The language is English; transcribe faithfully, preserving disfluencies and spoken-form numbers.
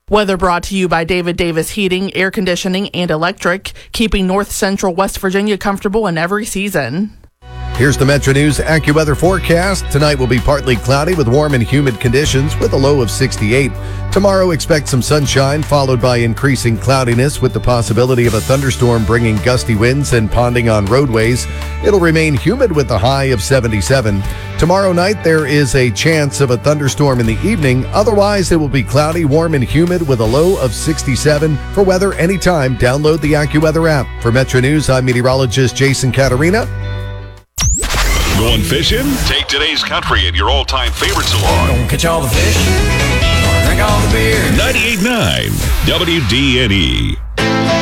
Weather brought to you by David Davis Heating, Air Conditioning, and Electric, keeping North Central West Virginia comfortable in every season. Here's the Metro News AccuWeather forecast. Tonight will be partly cloudy with warm and humid conditions with a low of sixty-eight. Tomorrow, expect some sunshine followed by increasing cloudiness with the possibility of a thunderstorm bringing gusty winds and ponding on roadways. It'll remain humid with a high of seventy-seven. Tomorrow night, there is a chance of a thunderstorm in the evening. Otherwise, it will be cloudy, warm, and humid with a low of sixty-seven. For weather anytime, download the AccuWeather app. For Metro News, I'm meteorologist Jason Caterina. Going fishing? Take today's country and your all-time favorites along. Gonna catch all the fish, gonna drink all the beer. ninety-eight point nine W D N E.